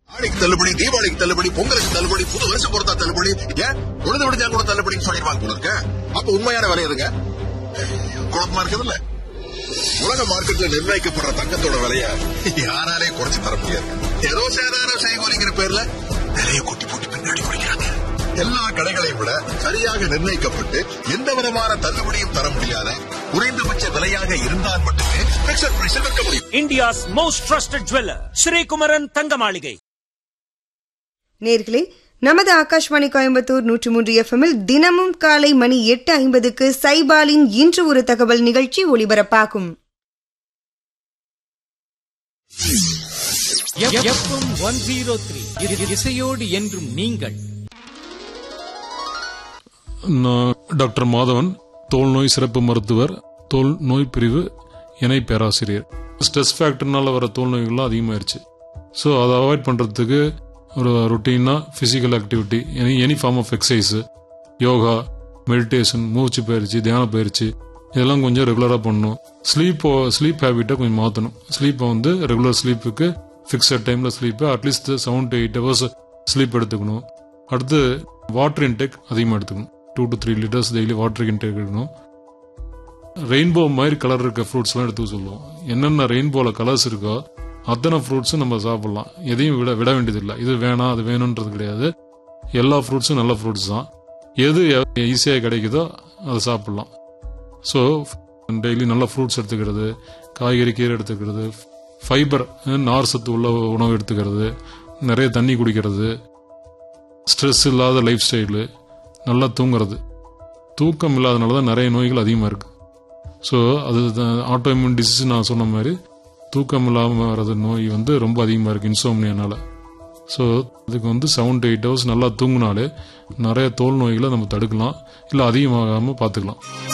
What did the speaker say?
ஆடிக்கு தள்ளுபடி, தீபாவளிக்கு தள்ளுபடி, பொங்கலுக்கு தள்ளுபடி, புது வருஷம் பொறுத்தா தள்ளுபடி, ஏன் உழுது விடுஞ்சா கூட தள்ளுபடின்னு சொல்லிடுவாங்க போல இருக்க. அப்ப உண்மையான விலை எதுங்க? குழப்பமா இருக்குதுல்ல. உலக மார்க்கெட்ல நிர்ணயிக்கப்படுற தங்கத்தோட விலைய யாராலே குறைச்சு தர முடியாது. ஏதோ சேதாரம் செய்கூலிங்கிற பேர்ல விலையை கொட்டி போட்டு பின்னாடி குடிக்கிறாங்க. எல்லா கடைகளையும் விட சரியாக நிர்ணயிக்கப்பட்டு எந்த விதமான தள்ளுபடியும் தர முடியாத குறைந்தபட்ச விலையாக இருந்தால் மட்டுமே பிக்ஸட் பிரைஸில் விற்க முடியும். India's most trusted jeweller Sri Kumaran தங்க மாளிகை. நேர்களே, நமது ஆகாஷ்வாணி கோயம்புத்தூர் 103 FM தினமும் காலை மணி 8:50 சைபாலின் இன்று ஒரு தகவல் நிகழ்ச்சி ஒளிபரப்பாகும். FM 103 இசையோடு என்றும் நீங்கள். நான் டாக்டர் மாதவன், தோல் நோய் சிறப்பு மருத்துவர், தோல் நோய் பிரிவு இணை பேராசிரியர். ஸ்ட்ரெஸ் ஃபேக்டர்னால வர தோல் நோய்கள்லாம் அதிகமாயிருச்சு. ஸோ அதை அவாய்ட் பண்ணுறதுக்கு ஒரு ரொட்டீனாக physical activity, any form of exercise, yoga, meditation, மூச்சு பயிற்சி, தியான பயிற்சி இதெல்லாம் கொஞ்சம் ரெகுலராக பண்ணணும். ஸ்லீப் ஹேபிட்டை கொஞ்சம் மாற்றணும். ஸ்லீப்பை வந்து ரெகுலர் ஸ்லீப்புக்கு ஃபிக்ஸட் டைமில் ஸ்லீப்பை அட்லீஸ்ட் 7 to 8 hours ஸ்லீப் எடுத்துக்கணும். அடுத்து வாட்டர் இன்டேக் அதிகமாக எடுத்துக்கணும். 2 to 3 liters daily water intake எடுக்கணும். ரெயின்போ மாதிரி கலர் இருக்க ஃப்ரூட்ஸ்லாம் எடுத்துக்க சொல்லுவோம். என்னென்ன ரெயின்போவில் கலர்ஸ் இருக்கோ அத்தனை ஃப்ரூட்ஸும் நம்ம சாப்பிடலாம். எதையும் விட வேண்டியதில்லை. இது வேணாம் அது வேணுன்றது கிடையாது. எல்லா ஃப்ரூட்ஸும் நல்ல ஃப்ரூட்ஸ் தான். எது ஈஸியாக கிடைக்குதோ அதை சாப்பிடலாம். ஸோ டெய்லி நல்ல ஃப்ரூட்ஸ் எடுத்துக்கிறது, காய்கறி கீரை எடுத்துக்கிறது, ஃபைபர் நார் சத்து உள்ள உணவு எடுத்துக்கிறது, நிறைய தண்ணி குடிக்கிறது, ஸ்ட்ரெஸ் இல்லாத லைஃப் ஸ்டைலு, நல்லா தூங்குறது. தூக்கம் இல்லாதனால தான் நிறைய நோய்கள் அதிகமாக இருக்குது. ஸோ அது ஆட்டோ இம்யூன் டிசீஸ் நான் சொன்ன மாதிரி தூக்கம் இல்லாமல் வர்றது நோய் வந்து ரொம்ப அதிகமாக இருக்குது இன்சோம்னியானால. ஸோ அதுக்கு வந்து 7 to 8 hours நல்லா தூங்கினாலே நிறைய தோல் நோய்களை நம்ம தடுக்கலாம், இல்லை அதிகமாகாமல் பார்த்துக்கலாம்.